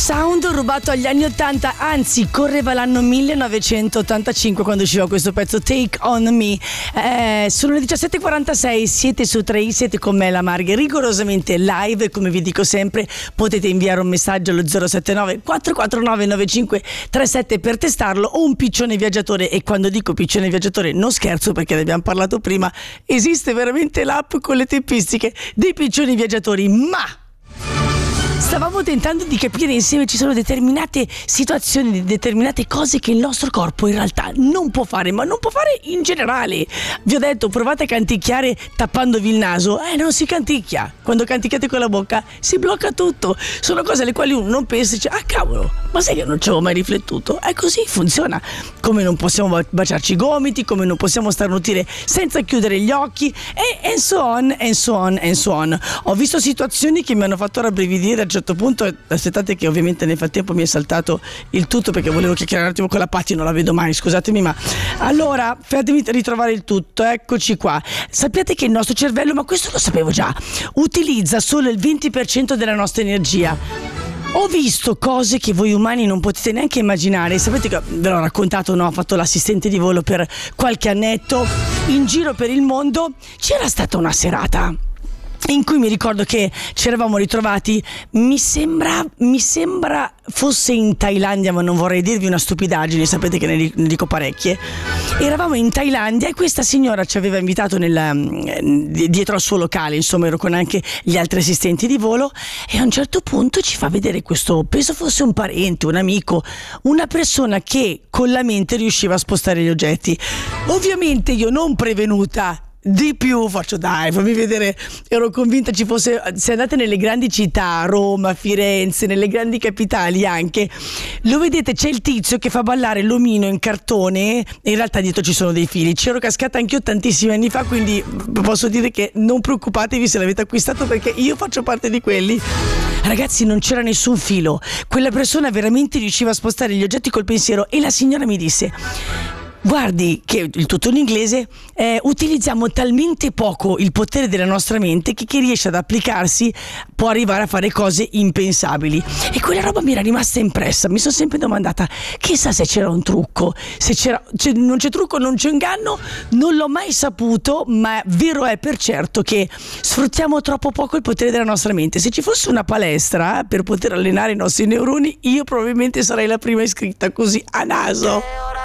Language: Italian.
sound rubato agli anni 80, anzi correva l'anno 1985 quando usciva questo pezzo, Take On Me. Sono le 17.46, siete su 3i, siete con me la Marghe, rigorosamente live, e come vi dico sempre potete inviare un messaggio allo 079 449 9537 per testarlo, o un piccione viaggiatore. E quando dico piccione viaggiatore non scherzo, perché ne abbiamo parlato prima, esiste veramente l'app con le tempistiche dei piccioni viaggiatori, ma stavamo tentando di capire insieme, ci sono determinate situazioni, determinate cose che il nostro corpo in realtà non può fare, ma non può fare in generale. Vi ho detto, provate a canticchiare tappandovi il naso, non si canticchia. Quando canticchiate con la bocca si blocca tutto. Sono cose alle quali uno non pensa e dice, cavolo, ma sai che non ci avevo mai riflettuto? È così, funziona. Come non possiamo baciarci i gomiti, come non possiamo starnutire senza chiudere gli occhi, e so on, and so on, and so on. Ho visto situazioni che mi hanno fatto rabbrividire. A un certo punto, aspettate che ovviamente nel frattempo mi è saltato il tutto perché volevo chiacchierare un attimo con la Patti, non la vedo mai, scusatemi, ma allora fatemi ritrovare il tutto. Eccoci qua. Sappiate che il nostro cervello, ma questo lo sapevo già, utilizza solo il 20% della nostra energia. Ho visto cose che voi umani non potete neanche immaginare. Sapete che ve l'ho raccontato, no? Ho fatto l'assistente di volo per qualche annetto in giro per il mondo. C'era stata una serata in cui mi ricordo che ci eravamo ritrovati, mi sembra fosse in Thailandia, ma non vorrei dirvi una stupidaggine, sapete che ne dico parecchie. Eravamo in Thailandia e questa signora ci aveva invitato dietro al suo locale, insomma ero con anche gli altri assistenti di volo, e a un certo punto ci fa vedere questo, penso fosse un parente, un amico, una persona che con la mente riusciva a spostare gli oggetti. Ovviamente io, non prevenuta di più, faccio dai, fammi vedere. Ero convinta ci fosse, se andate nelle grandi città, Roma, Firenze, nelle grandi capitali anche, lo vedete, c'è il tizio che fa ballare l'omino in cartone e in realtà dietro ci sono dei fili. C'ero cascata anch'io tantissimi anni fa, quindi posso dire che non preoccupatevi se l'avete acquistato, perché io faccio parte di quelli. Ragazzi, non c'era nessun filo, quella persona veramente riusciva a spostare gli oggetti col pensiero, e la signora mi disse: guardi, che il tutto in inglese, utilizziamo talmente poco il potere della nostra mente che chi riesce ad applicarsi può arrivare a fare cose impensabili. E quella roba mi era rimasta impressa. Mi sono sempre domandata, chissà se c'era un trucco, non c'è trucco, non c'è inganno, non l'ho mai saputo, ma vero è per certo che sfruttiamo troppo poco il potere della nostra mente. Se ci fosse una palestra per poter allenare i nostri neuroni, io probabilmente sarei la prima iscritta, così a naso.